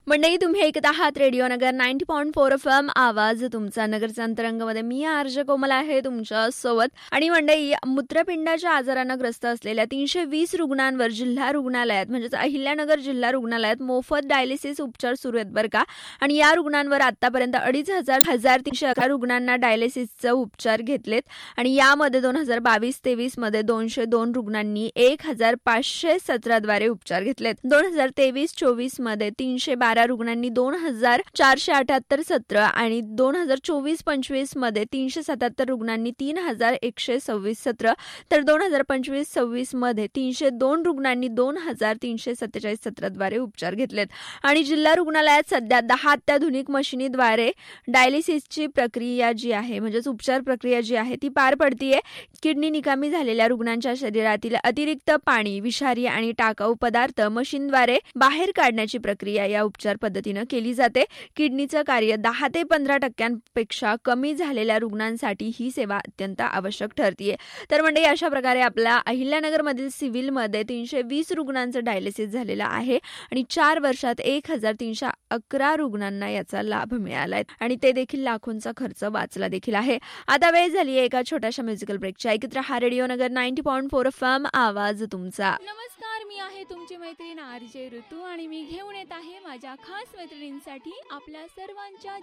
मंडळी, तुम्ही ऐकत आहात रेडिओ नगर 90.4 FM. आवाज तुमचा नगरचा अंतरंगमध्ये मी आर्ज कोमल आहे तुमच्या सोबत. आणि मंडळी, मूत्रपिंडाच्या आजारानं ग्रस्त असलेल्या 320 रुग्णांवर जिल्हा रुग्णालयात म्हणजेच अहिल्यानगर जिल्हा रुग्णालयात मोफत डायलिसिस उपचार सुरू आहेत बरं का. आणि या रुग्णांवर आतापर्यंत 2,500 रुग्णांना डायलिसिसचे उपचार घेतलेत. आणि यामध्ये 2022-23 मध्ये 202 रुग्णांनी 1,517 द्वारे उपचार घेतलेत. 2023-24 मध्ये 312 रुग्णांनी 2,478 सत्र आणि 2024-25 मध्ये 377 रुग्णांनी 3,126 सत्र, तर 2025-26 मध्ये 302 रुग्णांनी 2,347 सत्राद्वारे उपचार घेतलेत. आणि जिल्हा रुग्णालयात सध्या 10 अत्याधुनिक मशिनीद्वारे डायलिसिसची प्रक्रिया जी आहे म्हणजेच उपचार प्रक्रिया जी आहे ती पार पडतीये. किडनी निकामी झालेल्या रुग्णांच्या शरीरातील अतिरिक्त पाणी, विषारी आणि टाकाऊ पदार्थ मशीनद्वारे बाहेर काढण्याची प्रक्रिया या उपचार पद्धतीने केली जाते. किडनीचं कार्य 10 ते 15% कमी झालेल्या रुग्णांसाठी ही सेवा अत्यंत आवश्यक ठरतीये. तर म्हणजे अशा प्रकारे आपल्या अहिल्यानगरमधील सिव्हिलमध्ये 320 रुग्णांचं डायलिसिस झालेलं आहे आणि 4 वर्षात 1,311 रुग्णांना याचा लाभ मिळालाय आणि ते देखील लाखोंचा खर्च वाचला देखील आहे. आता वेळ झाली आहे एका छोट्याशा म्युझिकल ब्रेकची. ऐकत रहा रेडिओ नगर 90.4 FM. आवाज तुमचा. नमस्कार, मी आहे तुमची मैत्रीण आरजे ऋतू आणि मी घेऊन येत आहे माझ्या खास मैत्रिणींसाठी आपल्या सर्वांच्या